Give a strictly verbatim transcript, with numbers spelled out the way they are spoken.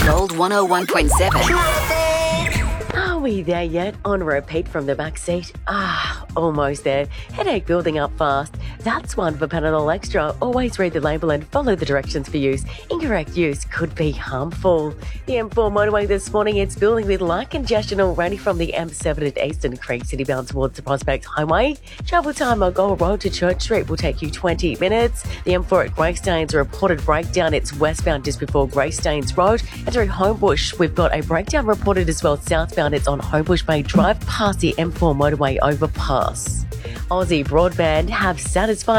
Gold one oh one point seven. Are we there yet? On repeat from the back seat. Ah, almost there. Headache building up fast. That's one for Panadol Extra. Always read the label and follow the directions for use. Incorrect use could be harmful. The M four motorway this morning, it's building with light congestion already from the M seven at Eastern Creek City bound towards the Prospect Highway. Travel time on Gold Road to Church Street will take you twenty minutes. The M four at Greystanes, a reported breakdown. It's westbound just before Greystanes Road. And through Homebush, we've got a breakdown reported as well southbound. It's on Homebush Bay Drive past the M four motorway overpass. Aussie Broadband have satisfied